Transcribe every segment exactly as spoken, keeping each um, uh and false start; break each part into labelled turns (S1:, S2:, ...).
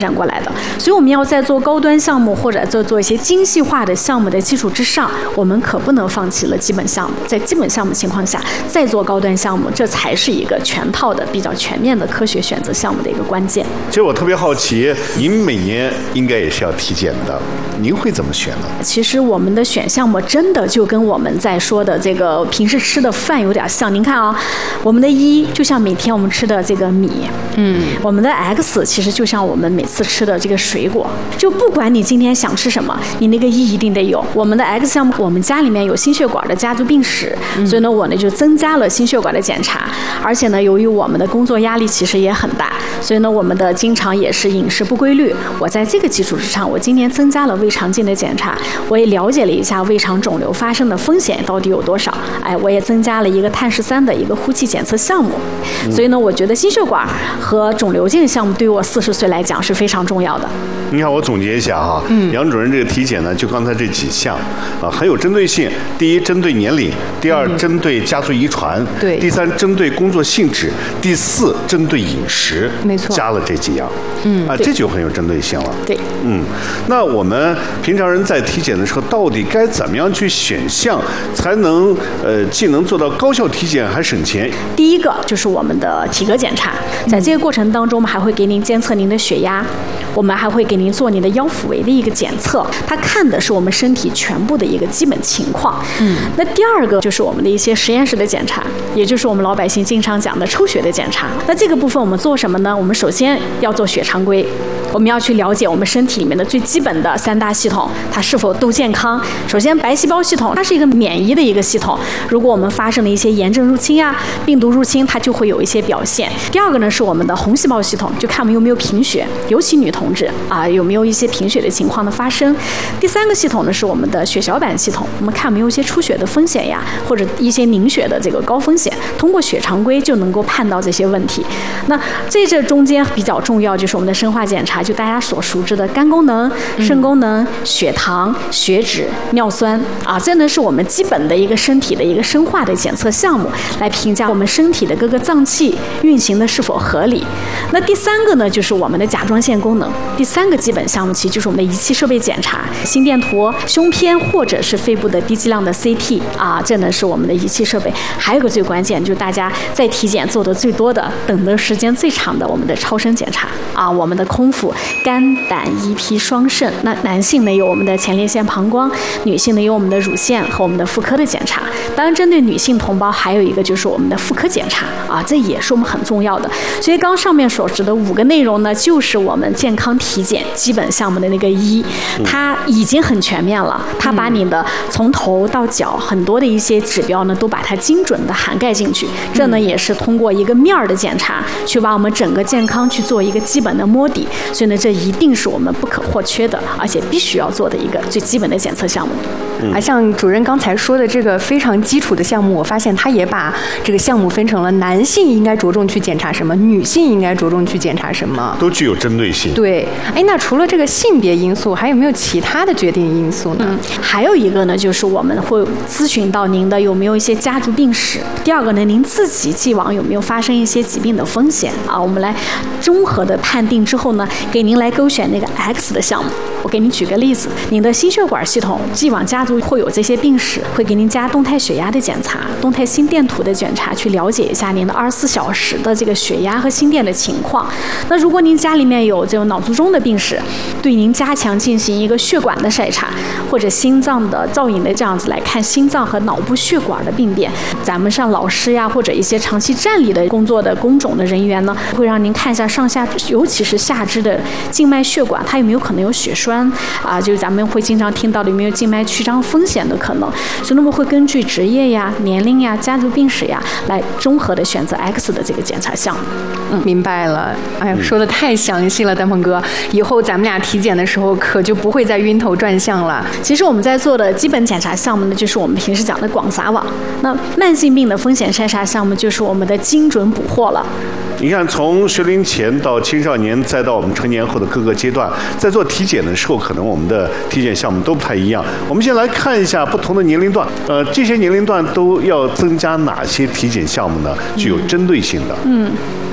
S1: 展过来的，所以我们要在做高端项目或者做做一些精细化的项目的基础之上，我们可不能放弃了基本项目。在基本项目情况下，再做高端项目，这才是一个全套的、比较全面的科学选择项目的一个关键。
S2: 其实我特别好奇，您每年应该也是要体检的，您会怎么选呢？
S1: 其实我们的选项目真的就跟我们在说的这个平时吃的饭有点像。您看啊，我们的一就像每天我们吃的这个米，嗯，我们的 X 其实就像我们每次吃的这个水果，就不管你今天想吃什么，你那个一一定得有。我们的 X 项目，我们家里面有心血管的家族病史，嗯、所以呢，我呢就增加了心血管的检查。而且呢，由于我们的工作压力其实也很大，所以呢，我们的经常也是饮食不规律。我在这个基础之上，我今年增加了胃肠镜的检查，我也了解了一下胃肠肿瘤发生的风险到底有多少。哎，我也增加了一个碳十三的一个呼气检测项目。嗯、所以呢，我觉得心血管和肿瘤镜项目对于我四十岁来讲是非常重要的。
S2: 你看，我总结一下哈，嗯，杨主任这个体检呢，就刚才这几项啊，很有针对性。第一，针对年龄；第二，嗯、针对家族遗传；
S3: 对；
S2: 第三，针对工作性质；第四，针对饮食。
S3: 没错，
S2: 加了这几样，
S1: 嗯
S2: 啊，这就很有针对性了。
S1: 对，
S2: 嗯，那我们平常人在体检的时候，到底该怎么样去选项，才能呃既能做到高效体检，还省钱？
S1: 第一个就是我们的体格检查，在这个过程当中，我们还会给您监测您的血压，我们还会给您做您的腰腹围的一个检测，它看的是我们身体全部的一个基本情况。嗯，那第二个就是我们的一些实验室的检查，也就是我们老百姓经常讲的抽血的检查。那这个部分我们做什么呢？我们首先要做血常规，我们要去了解我们身体里面的最基本的三大系统，它是否都健康。首先，白细胞系统，它是一个免疫的一个系统，如果我们发生了一些炎症入侵呀、病毒入侵，它就会有一些表现。第二个呢是我们的红细胞系统，就看我们有没有贫血，尤其女同志啊有没有一些贫血的情况的发生。第三个系统呢是我们的血小板系统，我们看有没有一些出血的风险呀，或者一些凝血的这个高风险，通过血常规就能够判到这些问题。那这这中间比较重要就是我们的生化检查，就大家所熟知的肝功能、肾功能、血糖、血脂、尿酸啊，这呢是我们基本的一个身体的一个生化的检测项目，来评价我们身体的各个脏器运行的是否合理。那第三个呢就是我们的甲状腺功能，第三个基本项目其实就是我们的仪器设备检查，心电图、胸片或者是肺部的低剂量的 C T 啊，这呢是我们的仪器设备。还有一个最关键，就是大家在体检做的最多的、等的时间最长的，我们的超声检查啊，我们的空腹、肝、胆、胰、脾、双肾。那男性呢有我们的前列腺、膀胱，女性呢有我们的乳腺和我们的妇科的检查。当然，针对女性同胞，还有一个就是我们的妇科检查啊，这也是我们很重要的。所以刚上面所指的五个内容呢，就是我们健康体检基本项目的那个一，它已经很全面了，它把你的从头到脚很多的一些指标呢，都把它精准的涵盖进去。这呢也是通过一个面儿的检查，去把我们整个健康去做一个基本的摸底。所以呢，这一定是我们不可或缺的，而且必须要做的一个最基本的检测项目。
S3: 而像主任刚才说的这个非常基础的项目，我发现他也把这个项目分成了男性应该着重去检查什么，女性应该着重去检查什么，
S2: 都具有针对性。
S3: 对，哎，那除了这个性别因素，还有没有其他的决定因素呢？
S1: 嗯，还有一个呢，就是我们会咨询到您的有没有一些家族病史。第二个呢，您自己既往有没有发生一些疾病的风险啊？我们来综合的判定之后呢，给您来勾选那个 X 的项目。我给您举个例子，您的心血管系统既往家族会有这些病史，会给您加动态血压的检查、动态心电图的检查，去了解一下您的二十四小时的这个血压和心电的情况。那如果您家里面有这种脑卒中的病史，对您加强进行一个血管的筛查，或者心脏的造影的这样子来看心脏和脑部血管的病变。咱们像老师呀，或者一些长期站立的工作的工种的人员呢，会让您看一下上下，尤其是下肢的静脉血管，它有没有可能有血栓啊？就是咱们会经常听到的有没有静脉曲张风险的可能。所以那么会根据职业呀、年龄呀、家族病史呀，来综合的选择 X 的这个检查项目。
S3: 嗯，明白了。哎呀，说的太详细了，丹鹏哥，以后咱们俩体检的时候可就不会再晕头转向了。
S1: 其实我们在做的基本检查项目呢，就是我们平时讲的广撒网。那慢性病的风险筛查项目就是我们的精准捕获了。
S2: 你看，从学龄前到青少年，再到我们成年后的各个阶段，在做体检的时候，可能我们的体检项目都不太一样。我们先来看一下不同的年龄段，呃，这些年龄段都要增加哪些体检项目呢？具有针对性的。
S1: 嗯。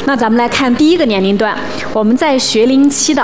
S1: 那咱们来看第一个年龄段，我们在学龄期的